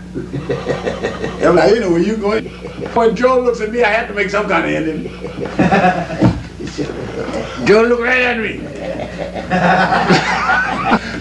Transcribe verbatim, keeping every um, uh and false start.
I'm like, you know, where you going? When Joe looks at me, I have to make some kind of ending. Joe looked right at me.